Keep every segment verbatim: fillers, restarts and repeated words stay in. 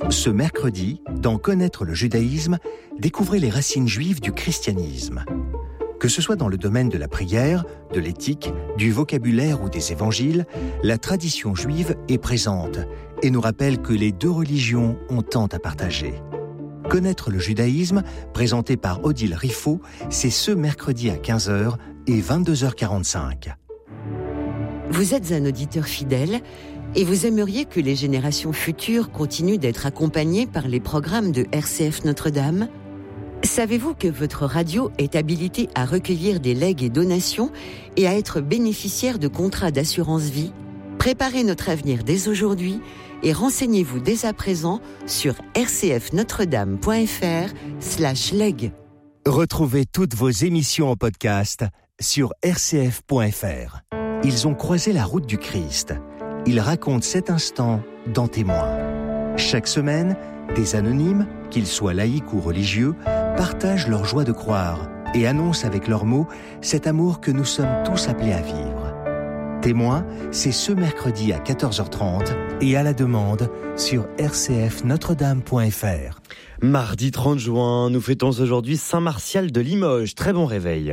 Ce mercredi, dans Connaître le judaïsme, découvrez les racines juives du christianisme. Que ce soit dans le domaine de la prière, de l'éthique, du vocabulaire ou des évangiles, la tradition juive est présente et nous rappelle que les deux religions ont tant à partager. Connaître le judaïsme, présenté par Odile Riffaut, c'est ce mercredi à quinze heures et vingt-deux heures quarante-cinq. Vous êtes un auditeur fidèle et vous aimeriez que les générations futures continuent d'être accompagnées par les programmes de R C F Notre-Dame ? Savez-vous que votre radio est habilitée à recueillir des legs et donations et à être bénéficiaire de contrats d'assurance vie ? Préparez notre avenir dès aujourd'hui et renseignez-vous dès à présent sur rcfnotredame.fr slash leg. Retrouvez toutes vos émissions en podcast sur r c f point f r. Ils ont croisé la route du Christ. Ils racontent cet instant dans Témoins. Chaque semaine, des anonymes, qu'ils soient laïcs ou religieux, partagent leur joie de croire et annoncent avec leurs mots cet amour que nous sommes tous appelés à vivre. Témoins, c'est ce mercredi à quatorze heures trente et à la demande sur r c f notre-dame point f r. Mardi trente juin, nous fêtons aujourd'hui Saint-Martial de Limoges. Très bon réveil.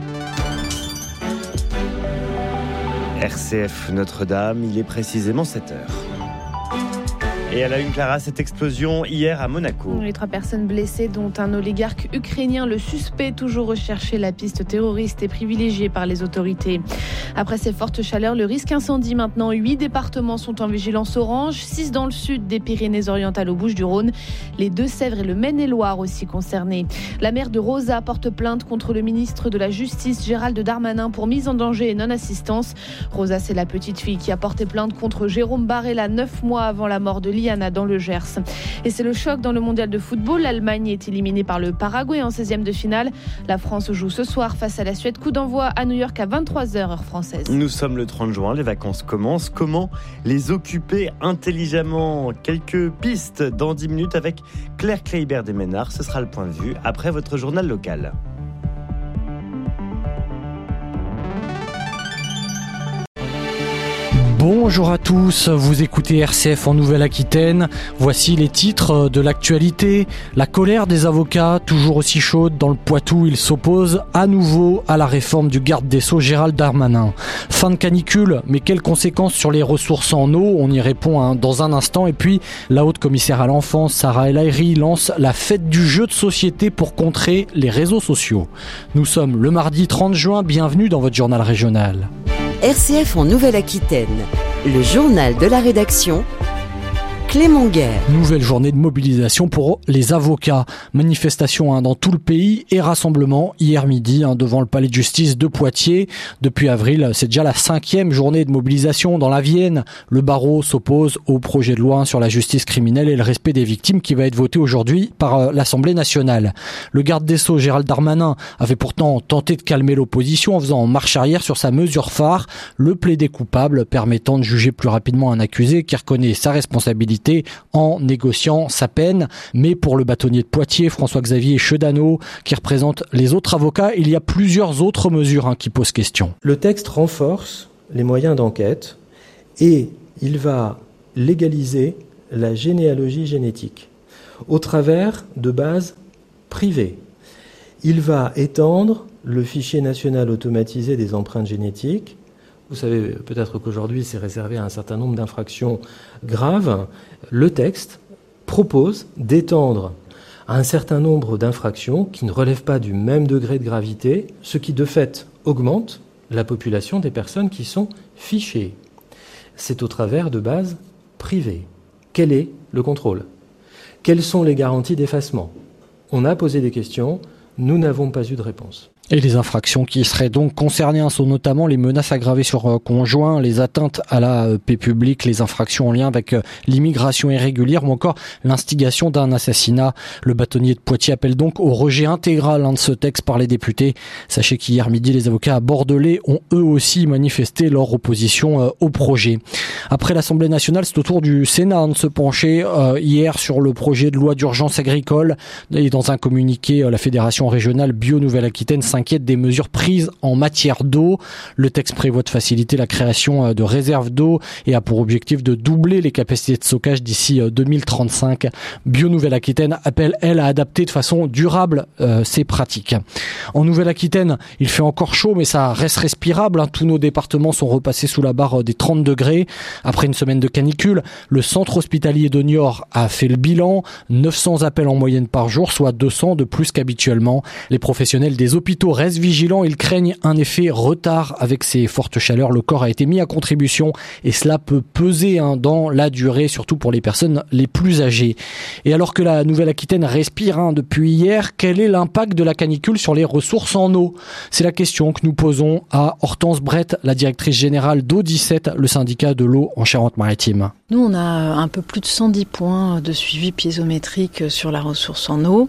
R C F Notre-Dame, il est précisément sept heures. Et à la une, Clara, cette explosion hier à Monaco. Les trois personnes blessées, dont un oligarque ukrainien, le suspect toujours recherché. La piste terroriste est privilégiée par les autorités. Après ces fortes chaleurs, le risque incendie maintenant. Huit départements sont en vigilance orange, six dans le sud des Pyrénées-Orientales aux Bouches-du-Rhône. Les Deux-Sèvres et le Maine-et-Loire aussi concernés. La mère de Rosa porte plainte contre le ministre de la Justice, Gérald Darmanin, pour mise en danger et non-assistance. Rosa, c'est la petite fille qui a porté plainte contre Jérôme Barella neuf mois avant la mort de Liana dans le Gers. Et c'est le choc dans le mondial de football. L'Allemagne est éliminée par le Paraguay en seizième de finale. La France joue ce soir face à la Suède. Coup d'envoi à New York à vingt-trois heures heure française. Nous sommes le trente juin, les vacances commencent. Comment les occuper intelligemment ? Quelques pistes dans dix minutes avec Claire Kleibert des Ménards. Ce sera le point de vue après votre journal local. Bonjour à tous, vous écoutez R C F en Nouvelle-Aquitaine. Voici les titres de l'actualité. La colère des avocats, toujours aussi chaude dans le Poitou. Ils s'opposent à nouveau à la réforme du garde des Sceaux Gérald Darmanin. Fin de canicule, mais quelles conséquences sur les ressources en eau ? On y répond hein, dans un instant. Et puis, la haute commissaire à l'enfance, Sarah El Haïry, lance la fête du jeu de société pour contrer les réseaux sociaux. Nous sommes le mardi trente juin, bienvenue dans votre journal régional. R C F en Nouvelle-Aquitaine, le journal de la rédaction, Clément Guerre. Nouvelle journée de mobilisation pour les avocats. Manifestation hein, dans tout le pays et rassemblement hier midi hein, devant le palais de justice de Poitiers. Depuis avril, c'est déjà la cinquième journée de mobilisation dans la Vienne. Le barreau s'oppose au projet de loi sur la justice criminelle et le respect des victimes qui va être voté aujourd'hui par euh, l'Assemblée nationale. Le garde des Sceaux, Gérald Darmanin, avait pourtant tenté de calmer l'opposition en faisant marche arrière sur sa mesure phare, le plaidé coupable, permettant de juger plus rapidement un accusé qui reconnaît sa responsabilité en négociant sa peine. Mais pour le bâtonnier de Poitiers, François-Xavier Chedaneau, qui représente les autres avocats, il y a plusieurs autres mesures hein, qui posent question. Le texte renforce les moyens d'enquête et il va légaliser la généalogie génétique au travers de bases privées. Il va étendre le fichier national automatisé des empreintes génétiques. Vous savez peut-être qu'aujourd'hui c'est réservé à un certain nombre d'infractions graves. Le texte propose d'étendre à un certain nombre d'infractions qui ne relèvent pas du même degré de gravité, ce qui de fait augmente la population des personnes qui sont fichées. C'est au travers de bases privées. Quel est le contrôle ? Quelles sont les garanties d'effacement ? On a posé des questions, nous n'avons pas eu de réponse. Et les infractions qui seraient donc concernées sont notamment les menaces aggravées sur conjoint, les atteintes à la paix publique, les infractions en lien avec l'immigration irrégulière ou encore l'instigation d'un assassinat. Le bâtonnier de Poitiers appelle donc au rejet intégral de ce texte par les députés. Sachez qu'hier midi, les avocats à Bordelais ont eux aussi manifesté leur opposition au projet. Après l'Assemblée nationale, c'est au tour du Sénat de se pencher hier sur le projet de loi d'urgence agricole. Et dans un communiqué, la Fédération régionale Bio Nouvelle-Aquitaine s'inquiète s'inquiète des mesures prises en matière d'eau. Le texte prévoit de faciliter la création de réserves d'eau et a pour objectif de doubler les capacités de stockage d'ici deux mille trente-cinq. Bio Nouvelle-Aquitaine appelle, elle, à adapter de façon durable euh, ces pratiques. En Nouvelle-Aquitaine, il fait encore chaud, mais ça reste respirable. Hein. Tous nos départements sont repassés sous la barre des trente degrés. Après une semaine de canicule, le centre hospitalier de Niort a fait le bilan. neuf cents appels en moyenne par jour, soit deux cents de plus qu'habituellement. Les professionnels des hôpitaux restent vigilants. Ils craignent un effet retard avec ces fortes chaleurs. Le corps a été mis à contribution et cela peut peser hein, dans la durée, surtout pour les personnes les plus âgées. Et alors que la Nouvelle-Aquitaine respire hein, depuis hier, quel est l'impact de la canicule sur les ressources en eau ? C'est la question que nous posons à Hortense Brett, la directrice générale d'Eau dix-sept, le syndicat de l'eau en Charente-Maritime. Nous, on a un peu plus de cent dix points de suivi piézométrique sur la ressource en eau.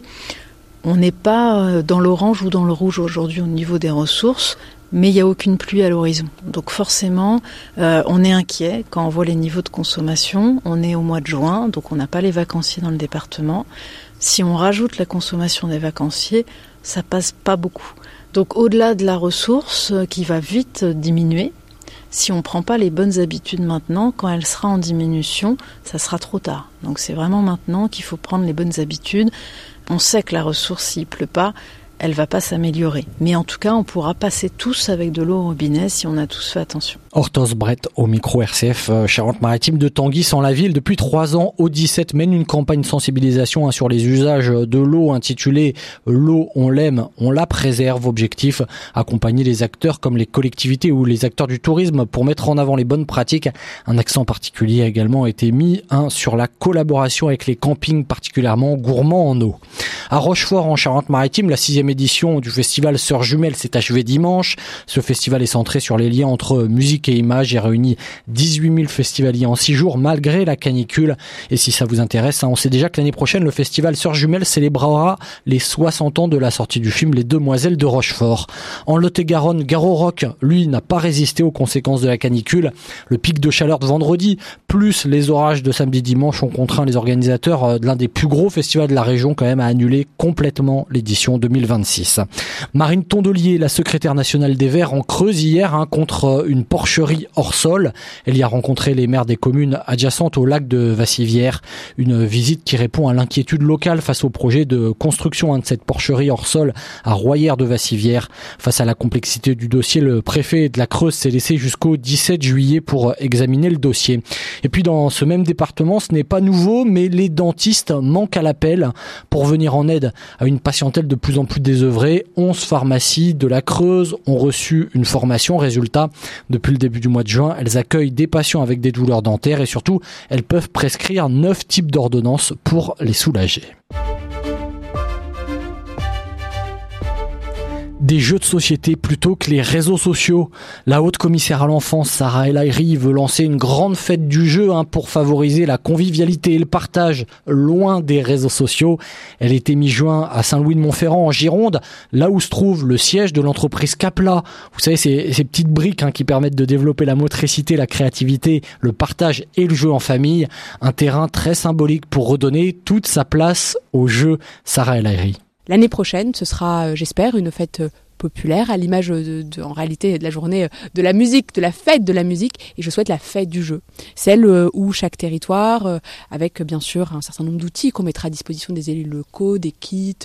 On n'est pas dans l'orange ou dans le rouge aujourd'hui au niveau des ressources, mais il n'y a aucune pluie à l'horizon. Donc forcément, euh, on est inquiet quand on voit les niveaux de consommation. On est au mois de juin, donc on n'a pas les vacanciers dans le département. Si on rajoute la consommation des vacanciers, ça passe pas beaucoup. Donc au-delà de la ressource euh, qui va vite diminuer, si on ne prend pas les bonnes habitudes maintenant, quand elle sera en diminution, ça sera trop tard. Donc c'est vraiment maintenant qu'il faut prendre les bonnes habitudes. On sait que la ressource, s'il ne pleut pas, elle ne va pas s'améliorer. Mais en tout cas, on pourra passer tous avec de l'eau au robinet si on a tous fait attention. Hortense Brett au micro R C F Charente-Maritime de Tanguy-sans-la-Ville. Depuis trois ans, Eau dix-sept mène une campagne de sensibilisation hein, sur les usages de l'eau intitulée « L'eau, on l'aime, on la préserve ». Objectif, accompagner les acteurs comme les collectivités ou les acteurs du tourisme pour mettre en avant les bonnes pratiques. Un accent particulier a également été mis hein, sur la collaboration avec les campings particulièrement gourmands en eau. À Rochefort en Charente-Maritime, la sixième édition du festival Sœurs Jumelles s'est achevée dimanche. Ce festival est centré sur les liens entre musique et images et réunit dix-huit mille festivaliers en six jours malgré la canicule. Et si ça vous intéresse, hein, on sait déjà que l'année prochaine, le festival Sœurs Jumelles célébrera les soixante ans de la sortie du film Les Demoiselles de Rochefort. En Lot-et-Garonne, Garo-Rock, lui, n'a pas résisté aux conséquences de la canicule. Le pic de chaleur de vendredi, plus les orages de samedi-dimanche ont contraint les organisateurs de l'un des plus gros festivals de la région quand même à annuler complètement l'édition deux mille vingt-six. Marine Tondelier, la secrétaire nationale des Verts, en Creuse hier hein, contre une porcherie hors sol. Elle y a rencontré les maires des communes adjacentes au lac de Vassivière. Une visite qui répond à l'inquiétude locale face au projet de construction hein, de cette porcherie hors sol à Royères de Vassivière. Face à la complexité du dossier, le préfet de la Creuse s'est laissé jusqu'au dix-sept juillet pour examiner le dossier. Et puis dans ce même département, ce n'est pas nouveau, mais les dentistes manquent à l'appel pour venir en aide à une patientèle de plus en plus désœuvrée. onze pharmacies de la Creuse ont reçu une formation. Résultat, depuis le début du mois de juin, elles accueillent des patients avec des douleurs dentaires et surtout, elles peuvent prescrire neuf types d'ordonnances pour les soulager. Des jeux de société plutôt que les réseaux sociaux. La haute commissaire à l'enfance, Sarah El Haïry, veut lancer une grande fête du jeu hein, pour favoriser la convivialité et le partage loin des réseaux sociaux. Elle était mi-juin à Saint-Louis-de-Montferrand en Gironde, là où se trouve le siège de l'entreprise Capla. Vous savez, ces, ces petites briques hein, qui permettent de développer la motricité, la créativité, le partage et le jeu en famille. Un terrain très symbolique pour redonner toute sa place au jeu. Sarah El Haïry. L'année prochaine, ce sera, j'espère, une fête populaire à l'image de, de, en réalité de la journée de la musique, de la fête de la musique, et je souhaite la fête du jeu. Celle où chaque territoire, avec bien sûr un certain nombre d'outils qu'on mettra à disposition des élus locaux, des kits,